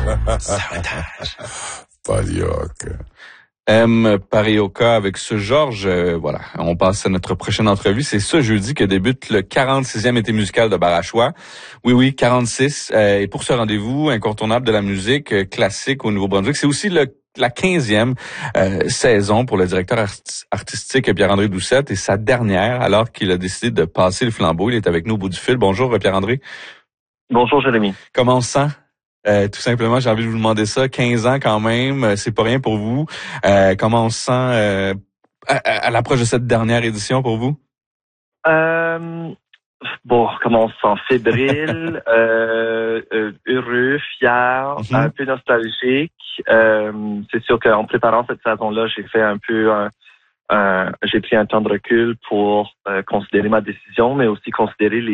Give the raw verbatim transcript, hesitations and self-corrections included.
Sabotage. Parioca. M. Parioca avec ce Georges. Euh, voilà, on passe à notre prochaine entrevue. C'est ce jeudi que débute le quarante-sixième été musical de Barachois. Oui, oui, quarante-six. Euh, et pour ce rendez-vous incontournable de la musique euh, classique au Nouveau-Brunswick, c'est aussi le la quinzième euh, saison pour le directeur art- artistique Pierre-André Doucette et sa dernière alors qu'il a décidé de passer le flambeau. Il est avec nous au bout du fil. Bonjour Pierre-André. Bonjour Jérémy. Comment on se sent? Euh, tout simplement, j'ai envie de vous demander ça. quinze ans quand même, c'est pas rien pour vous. Euh, comment on se sent euh, à, à l'approche de cette dernière édition pour vous? Euh, bon, comment on se sent? Fébrile, euh, euh, heureux, fier, mm-hmm. un peu nostalgique. Euh, c'est sûr qu'en préparant cette saison-là, j'ai fait un peu un, un j'ai pris un temps de recul pour euh, considérer ma décision, mais aussi considérer les